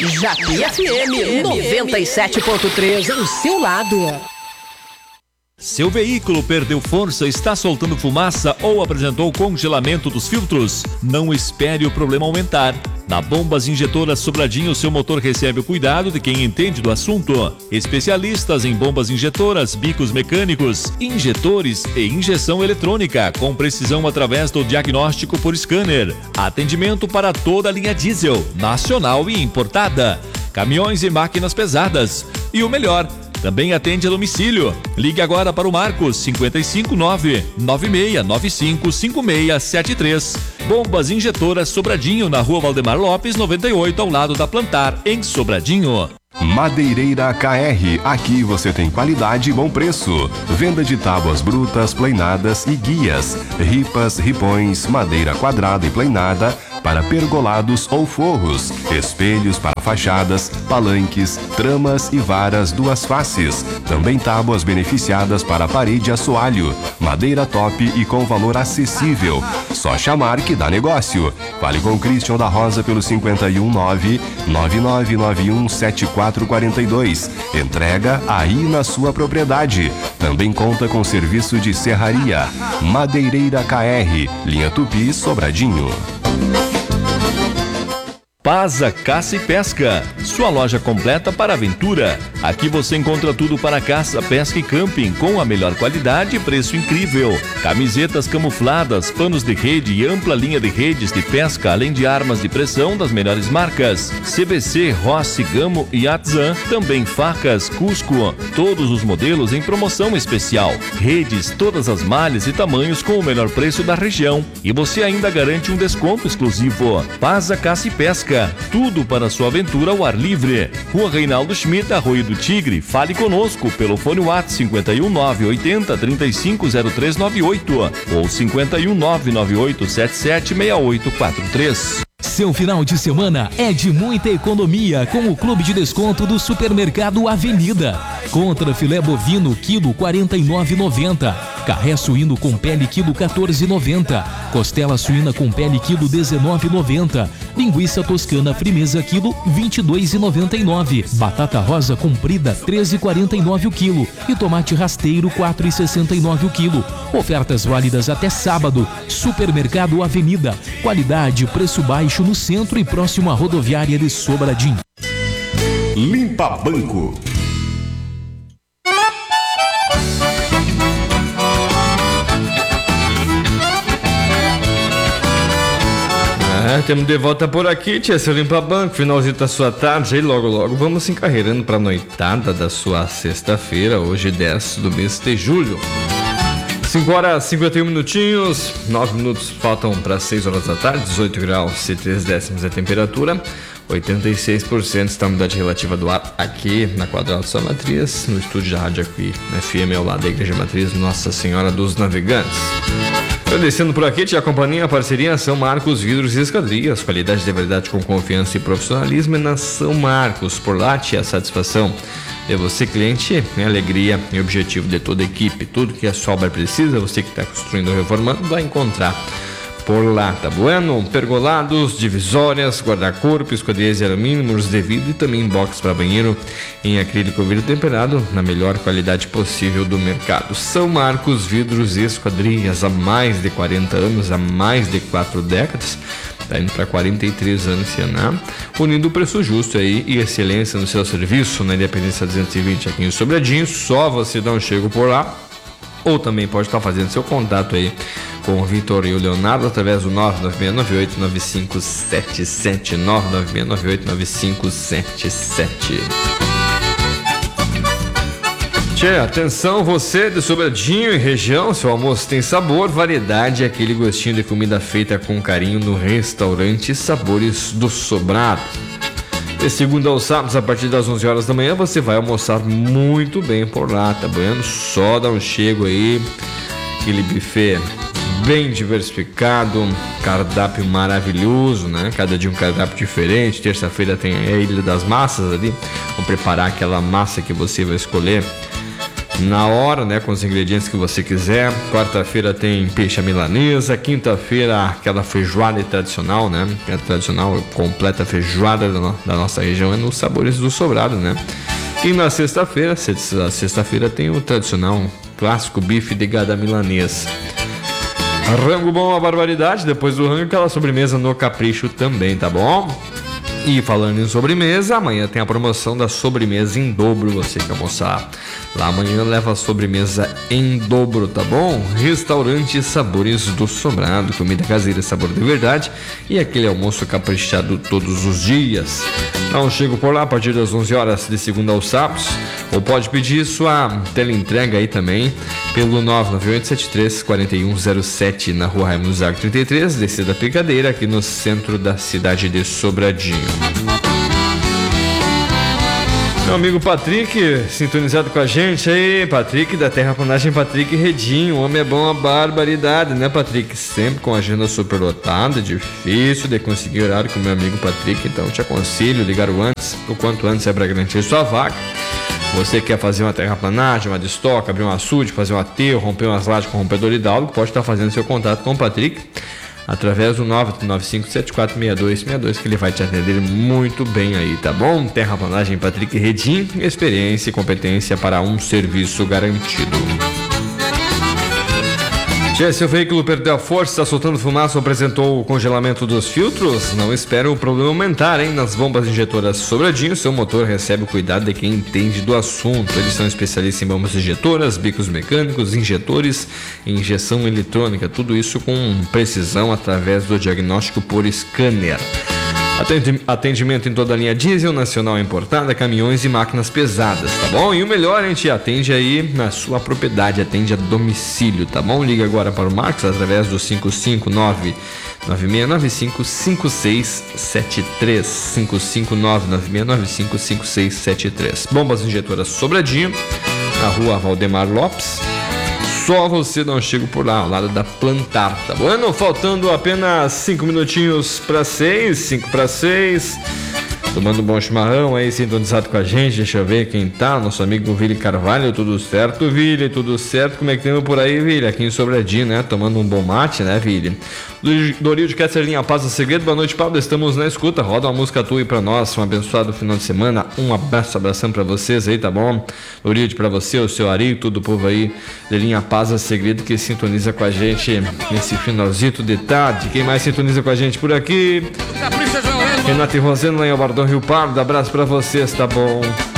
Japi FM 97.3, o seu lado. Seu veículo perdeu força, está soltando fumaça ou apresentou congelamento dos filtros? Não espere o problema aumentar. Na Bombas Injetoras Sobradinho, seu motor recebe o cuidado de quem entende do assunto. Especialistas em bombas injetoras, bicos mecânicos, injetores e injeção eletrônica, com precisão através do diagnóstico por scanner. Atendimento para toda a linha diesel, nacional e importada. Caminhões e máquinas pesadas. E o melhor, também atende a domicílio. Ligue agora para o Marcos 559-9695-5673. Bombas Injetoras Sobradinho, na Rua Valdemar Lopes 98, ao lado da Plantar, em Sobradinho. Madeireira KR, aqui você tem qualidade e bom preço. Venda de tábuas brutas, pleinadas e guias, ripas, ripões, madeira quadrada e pleinada para pergolados ou forros, espelhos para fachadas, palanques, tramas e varas duas faces. Também tábuas beneficiadas para parede a assoalho, madeira top e com valor acessível. Só chamar que dá negócio. Fale com Christian da Rosa pelo 519-9991-7442. Entrega aí na sua propriedade. Também conta com serviço de serraria. Madeireira KR, linha Tupi, Sobradinho. Paza Caça e Pesca, sua loja completa para aventura. Aqui você encontra tudo para caça, pesca e camping com a melhor qualidade e preço incrível. Camisetas camufladas, panos de rede e ampla linha de redes de pesca, além de armas de pressão das melhores marcas. CBC, Rossi, Gamo e Atzan, também facas, Cusco, todos os modelos em promoção especial. Redes, todas as malhas e tamanhos com o melhor preço da região. E você ainda garante um desconto exclusivo. Paza Caça e Pesca, tudo para sua aventura ao ar livre. Rua Reinaldo Schmidt, Arroio do Tigre. Fale conosco pelo fone WhatsApp 51980350398 ou 51998776843. Seu final de semana é de muita economia com o Clube de Desconto do Supermercado Avenida. Contra filé bovino, quilo R$ 49,90. Carré suíno com pele, quilo R$ 14,90. Costela suína com pele, quilo R$ 19,90. Linguiça toscana frimeza, quilo R$ 22,99. Batata rosa comprida, R$ 13,49 o quilo. E tomate rasteiro, R$ 4,69 o quilo. Ofertas válidas até sábado. Supermercado Avenida. Qualidade, preço baixo no centro e próximo à rodoviária de Sobradinho. Limpa Banco. Temos de volta por aqui, tia, seu Limpa Banco, finalzinho da sua tarde, aí logo vamos se encarreirando para a noitada da sua sexta-feira, hoje 10 do mês de julho. 5 horas e 51 minutinhos, 9 minutos faltam para 6 horas da tarde, 18 graus e 3 décimos a temperatura, 86% está a umidade relativa do ar aqui na Quadrado Sua Matriz, no estúdio da Rádio aqui, FM, ao lado da Igreja Matriz Nossa Senhora dos Navegantes. Descendo por aqui, tia, a companhia, a parceria São Marcos Vidros e Esquadrias, qualidade de verdade com confiança e profissionalismo é na São Marcos. Por lá, tia, a satisfação de você, cliente, a alegria e objetivo de toda a equipe. Tudo que a sua obra precisa, você que está construindo ou reformando, vai encontrar por lá, tá bueno? Pergolados, divisórias, guarda-corpo, esquadrias de alumínio, muros de vidro e também box para banheiro em acrílico vidro temperado na melhor qualidade possível do mercado. São Marcos Vidros e Esquadrias, há mais de 40 anos, há mais de 4 décadas, tá indo para 43 anos esse ano, unindo o preço justo aí e excelência no seu serviço, na Independência 220 aqui em Sobradinho. Só você dá um chego por lá, ou também pode estar fazendo seu contato aí com o Vitor e o Leonardo através do 99698-9577, 99698-9577. Tchê, atenção você de Sobradinho e região, seu almoço tem sabor, variedade e aquele gostinho de comida feita com carinho no restaurante Sabores do Sobrado. De segunda aos sábados, a partir das 11 horas da manhã, você vai almoçar muito bem por lá, tá bom? Só dá um chego aí, aquele buffet bem diversificado, cardápio maravilhoso, né? Cada dia um cardápio diferente. Terça-feira tem a Ilha das Massas ali, vamos preparar aquela massa que você vai escolher na hora, né, com os ingredientes que você quiser. Quarta-feira tem peixe à milanesa, quinta-feira aquela feijoada tradicional, né, a tradicional completa feijoada da nossa região é nos Sabores do Sobrado, né. E na sexta-feira tem o tradicional clássico bife de gada milanesa. Rango bom, a barbaridade. Depois do rango, aquela sobremesa no capricho também, tá bom? E falando em sobremesa, amanhã tem a promoção da sobremesa em dobro. Você que almoçar lá amanhã leva a sobremesa em dobro, tá bom? Restaurante Sabores do Sobrado, comida caseira, sabor de verdade e aquele almoço caprichado todos os dias. Então chego por lá a partir das 11 horas de segunda aos sábados, ou pode pedir sua teleentrega aí também pelo 99873-4107 na rua Raimundo Zago 33, descida da Picadeira, aqui no centro da cidade de Sobradinho. Meu amigo Patrick, sintonizado com a gente aí, Patrick da Terraplanagem, Patrick Redinho, o homem é bom a barbaridade, né, Patrick? Sempre com a agenda superlotada, difícil de conseguir horário com o meu amigo Patrick, então eu te aconselho ligar o quanto antes é para garantir sua vaga. Você quer fazer uma terraplanagem, uma destoca, abrir um açude, fazer um aterro, romper umas lajes com rompedor hidráulico, pode estar fazendo seu contato com o Patrick através do 995746262, que ele vai te atender muito bem aí, tá bom? Terraplanagem Patrick Redim, experiência e competência para um serviço garantido. Seu veículo perdeu a força, está soltando fumaça ou apresentou o congelamento dos filtros? Não espere o problema aumentar, hein? Nas bombas injetoras Sobradinho, seu motor recebe o cuidado de quem entende do assunto. Eles são especialistas em bombas injetoras, bicos mecânicos, injetores e injeção eletrônica. Tudo isso com precisão através do diagnóstico por scanner. Atendimento em toda a linha diesel, nacional importada, caminhões e máquinas pesadas, tá bom? E o melhor, a gente atende aí na sua propriedade, atende a domicílio, tá bom? Liga agora para o Marcos através do 559-9695-5673, 559-9695-5673. Bombas injetoras Sobradinho, na rua Valdemar Lopes. Só você não chega por lá, ao lado da Plantar, tá bom? Faltando apenas 5 minutinhos para 6, 5 para 6. Tomando um bom chimarrão aí, sintonizado com a gente. Deixa eu ver quem tá. Nosso amigo Vili Carvalho. Tudo certo, Vili? Tudo certo? Como é que temos por aí, Vili? Aqui em Sobradinho, né? Tomando um bom mate, né, Vili? Dorio de Kessler, linha Paz do Segredo. Boa noite, Pablo. Estamos na escuta. Roda uma música tua aí pra nós. Um abençoado final de semana. Um abração pra vocês aí, tá bom? Dorio pra você, o seu Ari, todo o povo aí de linha Paz do Segredo que sintoniza com a gente nesse finalzinho de tarde. Quem mais sintoniza com a gente por aqui? Renato e Rosendo lá em Albardão, Rio Pardo. Abraço pra vocês, tá bom?